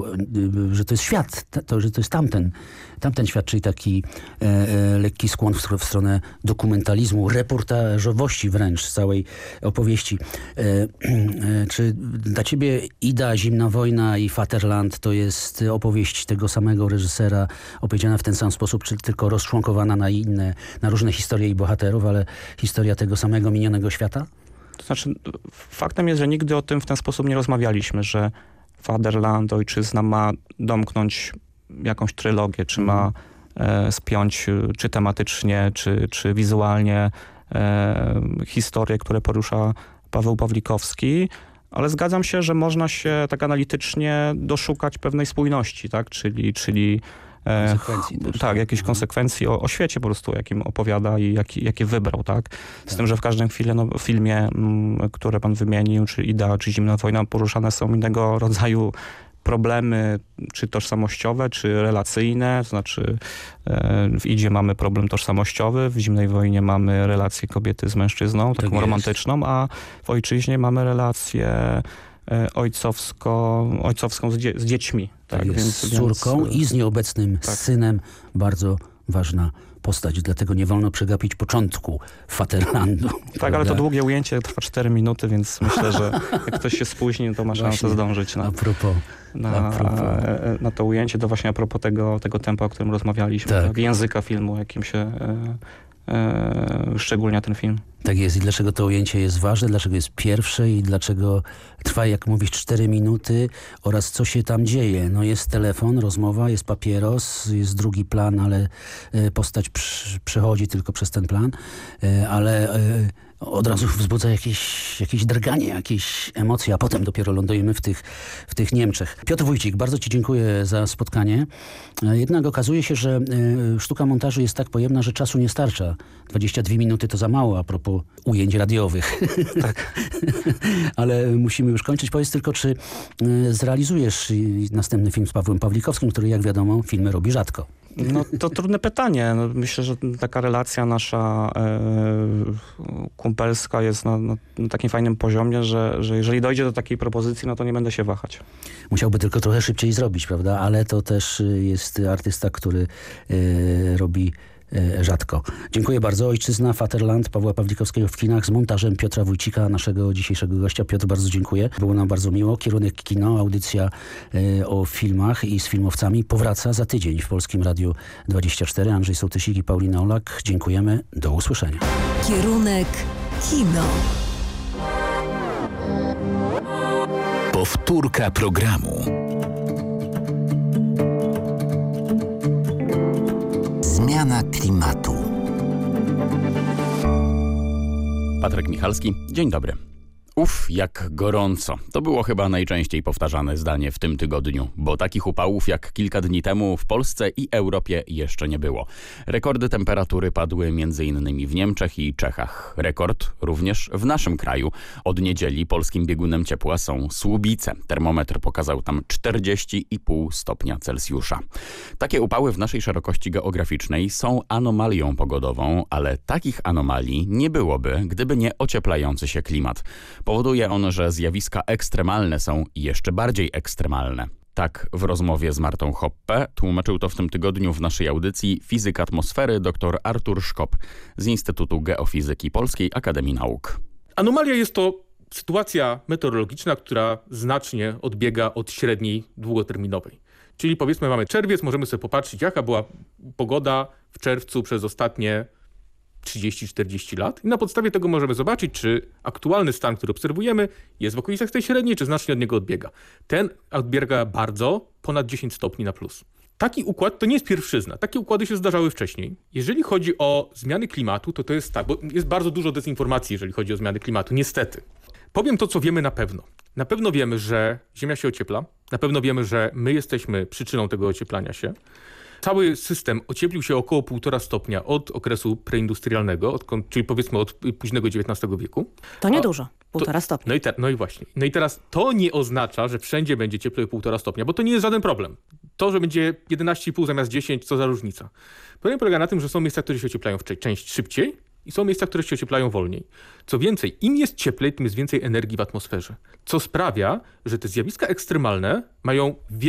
że to jest świat, że to jest tamten świat, czyli taki lekki skłon w stronę dokumentalizmu, reportażowości wręcz całej opowieści. Czy dla ciebie Ida, Zimna wojna i Vaterland to jest opowieść tego samego reżysera, opowiedziana w ten sam sposób, czy tylko rozczłonkowana na różne historie i bohaterów, ale historia tego samego minionego świata? To znaczy, faktem jest, że nigdy o tym w ten sposób nie rozmawialiśmy, że Vaterland, Ojczyzna ma domknąć jakąś trylogię, czy ma spiąć czy tematycznie, czy wizualnie historie, które porusza Paweł Pawlikowski, ale zgadzam się, że można się tak analitycznie doszukać pewnej spójności, tak? Czyli tak, jakieś konsekwencji o świecie po prostu, jakim opowiada i jakie wybrał, tak? Z tym, że w każdym filmie, które pan wymienił, czy Ida, czy Zimna wojna, poruszane są innego rodzaju problemy, czy tożsamościowe, czy relacyjne, to znaczy w Idzie mamy problem tożsamościowy, w Zimnej wojnie mamy relację kobiety z mężczyzną, taką romantyczną, a w Ojczyźnie mamy relację ojcowską z dziećmi. Tak, więc z córką i z nieobecnym synem. Bardzo ważna postać, dlatego nie wolno przegapić początku Vaterlandu. Tak, ale to długie ujęcie trwa 4 minuty, więc myślę, że jak ktoś się spóźni, to ma szansę zdążyć na to ujęcie. To właśnie a propos tego tempa, o którym rozmawialiśmy, tak? Języka filmu, jakim się szczególnie ten film. Tak jest. I dlaczego to ujęcie jest ważne, dlaczego jest pierwsze i dlaczego trwa, jak mówisz, 4 minuty oraz co się tam dzieje. No jest telefon, rozmowa, jest papieros, jest drugi plan, ale postać przechodzi tylko przez ten plan, ale od razu wzbudza jakieś drganie, jakieś emocje, a potem dopiero lądujemy w tych Niemczech. Piotr Wójcik, bardzo ci dziękuję za spotkanie. Jednak okazuje się, że sztuka montażu jest tak pojemna, że czasu nie starcza. 22 minuty to za mało a propos ujęć radiowych. Tak. Ale musimy już kończyć. Powiedz tylko, czy zrealizujesz następny film z Pawłem Pawlikowskim, który, jak wiadomo, filmy robi rzadko. No to trudne pytanie. No, myślę, że taka relacja nasza kumpelska jest na takim fajnym poziomie, że jeżeli dojdzie do takiej propozycji, no to nie będę się wahać. Musiałby tylko trochę szybciej zrobić, prawda? Ale to też jest artysta, który robi rzadko. Dziękuję bardzo. Ojczyzna, Vaterland Pawła Pawlikowskiego w kinach z montażem Piotra Wójcika, naszego dzisiejszego gościa. Piotr, bardzo dziękuję. Było nam bardzo miło. Kierunek Kino, audycja o filmach i z filmowcami powraca za tydzień w Polskim Radiu 24. Andrzej Sołtysik i Paulina Olak. Dziękujemy. Do usłyszenia. Kierunek Kino. Powtórka programu. Zmiana klimatu. Patryk Michalski, dzień dobry. Jak gorąco. To było chyba najczęściej powtarzane zdanie w tym tygodniu, bo takich upałów jak kilka dni temu w Polsce i Europie jeszcze nie było. Rekordy temperatury padły m.in. w Niemczech i Czechach. Rekord również w naszym kraju. Od niedzieli polskim biegunem ciepła są Słubice. Termometr pokazał tam 40,5 stopnia Celsjusza. Takie upały w naszej szerokości geograficznej są anomalią pogodową, ale takich anomalii nie byłoby, gdyby nie ocieplający się klimat. Powoduje on, że zjawiska ekstremalne są jeszcze bardziej ekstremalne. Tak w rozmowie z Martą Hoppe tłumaczył to w tym tygodniu w naszej audycji fizyk atmosfery dr Artur Szkop z Instytutu Geofizyki Polskiej Akademii Nauk. Anomalia jest to sytuacja meteorologiczna, która znacznie odbiega od średniej długoterminowej. Czyli powiedzmy mamy czerwiec, możemy sobie popatrzeć, jaka była pogoda w czerwcu przez ostatnie 30-40 lat i na podstawie tego możemy zobaczyć, czy aktualny stan, który obserwujemy, jest w okolicach tej średniej, czy znacznie od niego odbiega. Ten odbiega bardzo, ponad 10 stopni na plus. Taki układ to nie jest pierwszyzna. Takie układy się zdarzały wcześniej. Jeżeli chodzi o zmiany klimatu, to jest tak, bo jest bardzo dużo dezinformacji, jeżeli chodzi o zmiany klimatu, niestety. Powiem to, co wiemy na pewno. Na pewno wiemy, że Ziemia się ociepla. Na pewno wiemy, że my jesteśmy przyczyną tego ocieplania się. Cały system ocieplił się około 1,5 stopnia od okresu preindustrialnego, czyli powiedzmy od późnego XIX wieku. To niedużo, 1,5 stopnia. No i właśnie. No i teraz to nie oznacza, że wszędzie będzie cieplej 1,5 stopnia, bo to nie jest żaden problem. To, że będzie 11,5 zamiast 10, co za różnica. Problem polega na tym, że są miejsca, które się ocieplają część szybciej i są miejsca, które się ocieplają wolniej. Co więcej, im jest cieplej, tym jest więcej energii w atmosferze. Co sprawia, że te zjawiska ekstremalne mają